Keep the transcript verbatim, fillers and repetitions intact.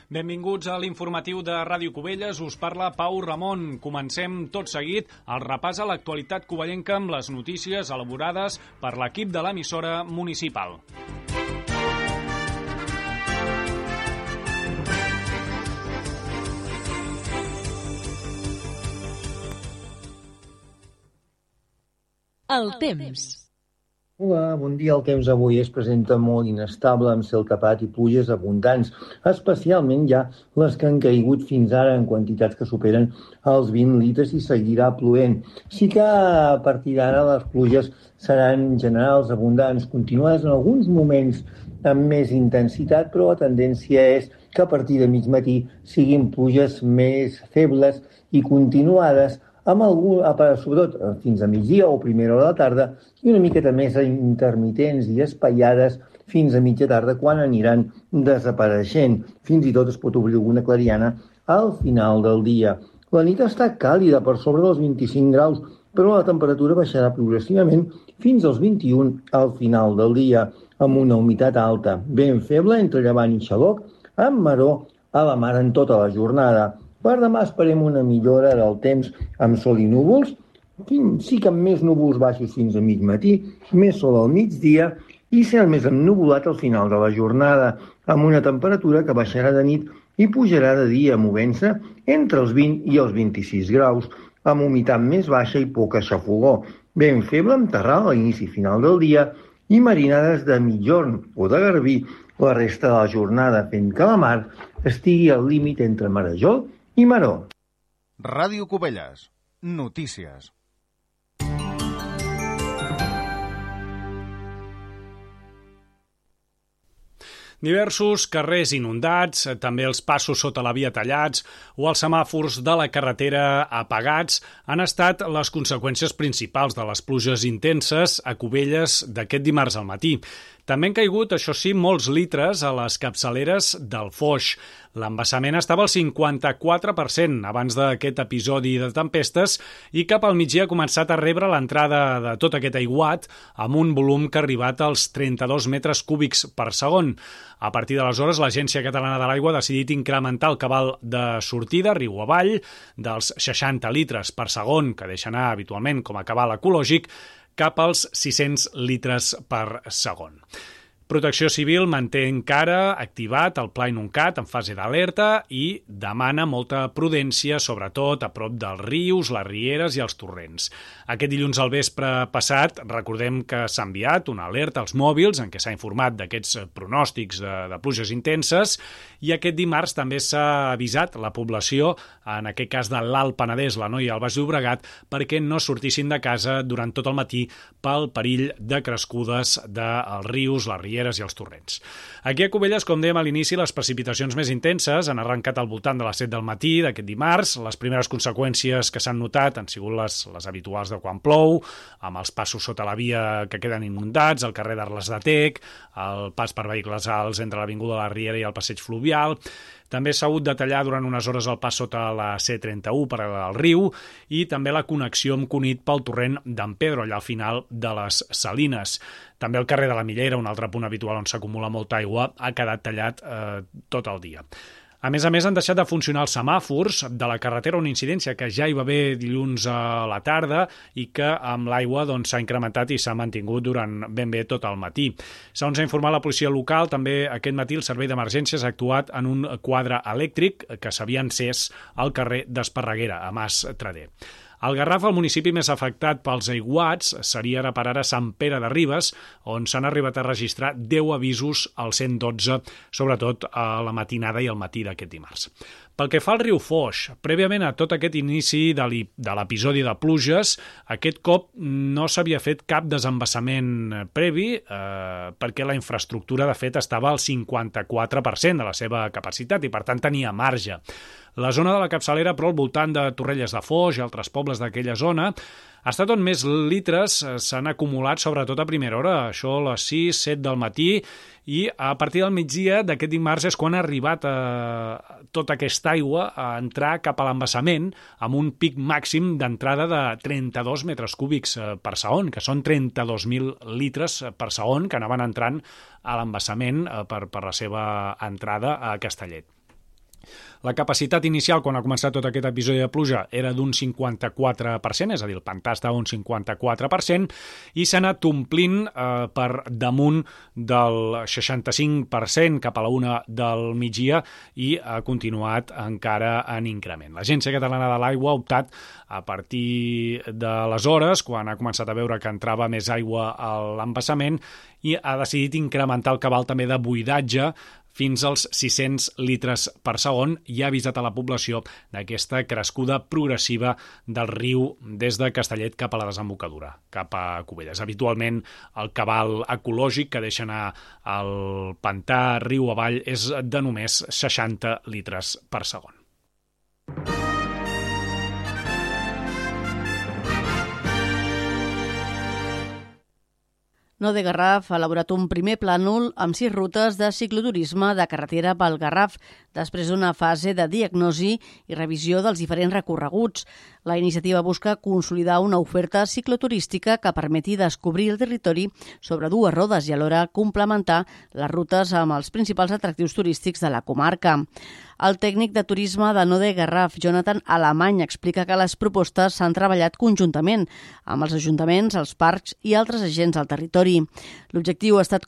Benvinguts a l'informatiu de Ràdio Cubelles. Us parla Pau Ramon. Comencem tot seguit el repàs a l'actualitat covellenca amb les notícies elaborades per l'equip de l'emissora municipal. El temps. Hola, bon dia. El temps avui es presenta molt inestable, amb cel tapat i pluges abundants, especialment ja les que han caigut fins ara en quantitats que superen els vint litres i seguirà plovent. Sí que a partir d'ara les pluges seran generals, abundants, continuades en alguns moments amb més intensitat, però la tendència és que a partir de mig matí siguin pluges més febles i continuades, amb algun, sobretot fins a migdia o primera hora de la tarda, i una miqueta més intermitents i espaiades fins a mitja tarda, quan aniran desapareixent. Fins i tot es pot obrir alguna clariana al final del dia. La nit està càlida, per sobre dels vint-i-cinc graus, però la temperatura baixarà progressivament fins als vint-i-un al final del dia, amb una humitat alta, ben feble entre llevant i xaloc, amb maror a la mar en tota la jornada. Per demà esperem una millora del temps amb sol i núvols, sí que amb més núvols baixos fins a mig matí, més sol al migdia i cel més ennuvolat al final de la jornada, amb una temperatura que baixarà de nit i pujarà de dia, movent-se entre els vint i els vint-i-sis graus, amb humitat més baixa i poca xafogor, ben feble amb terral a l'inici i final del dia i marinades de migjorn o de garbí la resta de la jornada, fent que la mar estigui al límit entre marejol i maror. Ràdio Cubelles. Notícies. Diversos carrers inundats, també els passos sota la via tallats o els semàfors de la carretera apagats han estat les conseqüències principals de les pluges intenses a Cubelles d'aquest dimarts al matí. També han caigut, això sí, molts litres a les capçaleres del Foix. L'embassament estava al cinquanta-quatre per cent abans d'aquest episodi de tempestes i cap al migdia ha començat a rebre l'entrada de tot aquest aiguat amb un volum que ha arribat als trenta-dos metres cúbics per segon. A partir d'aleshores, l'Agència Catalana de l'Aigua ha decidit incrementar el cabal de sortida riu avall dels seixanta litres per segon, que deixa anar habitualment com a cabal ecològic, cap als sis-cents litres per segon. Protecció Civil manté encara activat el Pla Inuncat en fase d'alerta i demana molta prudència, sobretot a prop dels rius, les rieres i els torrents. Aquest dilluns al vespre passat, recordem que s'ha enviat una alerta als mòbils en què s'ha informat d'aquests pronòstics de, de pluges intenses, i aquest dimarts també s'ha avisat la població, en aquest cas de l'Alt Penedès, l'Anoia i el Baix Llobregat, perquè no sortissin de casa durant tot el matí pel perill de crescudes dels rius, les rieres i els torrents. Aquí a Cubelles, com dèiem a l'inici, les precipitacions més intenses han arrencat al voltant de les set del matí d'aquest dimarts. Les primeres conseqüències que s'han notat han sigut les, les habituals de quan plou, amb els passos sota la via que queden inundats, el carrer d'Arles de Tec, el pas per vehicles alts entre l'Avinguda de la Riera i el passeig fluvial. També s'ha hagut de tallar durant unes hores el pas sota la C trenta-u per al riu i també la connexió amb Cunit pel torrent d'en Pedro, allà al final de les Salines. També el carrer de la Millera, un altre punt habitual on s'acumula molta aigua, ha quedat tallat eh, tot el dia. A més a més, han deixat de funcionar els semàfors de la carretera, una incidència que ja hi va haver dilluns a la tarda i que amb l'aigua doncs, s'ha incrementat i s'ha mantingut durant ben bé tot el matí. Segons ha informat la policia local, també aquest matí el servei d'emergències ha actuat en un quadre elèctric que s'havia encès al carrer d'Esparreguera, a Mas Trader. El Garraf, el municipi més afectat pels aiguats, seria ara per ara Sant Pere de Ribes, on s'han arribat a registrar deu avisos al cent dotze, sobretot a la matinada i al matí d'aquest dimarts. Pel que fa al riu Foix, prèviament a tot aquest inici de l'episodi de pluges, aquest cop no s'havia fet cap desembassament previ eh, perquè la infraestructura, de fet, estava al cinquanta-quatre per cent de la seva capacitat i, per tant, tenia marge. La zona de la capçalera, però al voltant de Torrelles de Foix i altres pobles d'aquella zona, ha estat on més litres s'han acumulat, sobretot a primera hora, això a les sis, set del matí, i a partir del migdia d'aquest dimarts és quan ha arribat eh, tota aquesta aigua a entrar cap a l'embassament amb un pic màxim d'entrada de trenta-dos metres cúbics per segon, que són trenta-dos mil litres per segon que anaven entrant a l'embassament per, per la seva entrada a Castellet. La capacitat inicial, quan ha començat tot aquest episodi de pluja, era d'un cinquanta-quatre per cent, és a dir, el pantà estava un cinquanta-quatre per cent, i s'ha anat omplint eh, per damunt del seixanta-cinc per cent cap a la una del migdia i ha continuat encara en increment. L'Agència Catalana de l'Aigua ha optat a partir d'aleshores, quan ha començat a veure que entrava més aigua a l'embassament, i ha decidit incrementar el cabal també de buidatge fins als sis-cents litres per segon i ha avisat a la població d'aquesta crescuda progressiva del riu des de Castellet cap a la desembocadura, cap a Cubelles. Habitualment el cabal ecològic que deixa anar el pantà riu avall és de només seixanta litres per segon. Node Garraf ha elaborat un primer plànol amb sis rutes de cicloturisme de carretera pel Garraf, després d'una fase de diagnosi i revisió dels diferents recorreguts. La iniciativa busca consolidar una oferta cicloturística que permeti descobrir el territori sobre dues rodes i alhora complementar les rutes amb els principals atractius turístics de la comarca. El tècnic de turisme de Node Garraf, Jonathan Alemany, explica que les propostes s'han treballat conjuntament amb els ajuntaments, els parcs i altres agents del territori. L'objectiu ha estat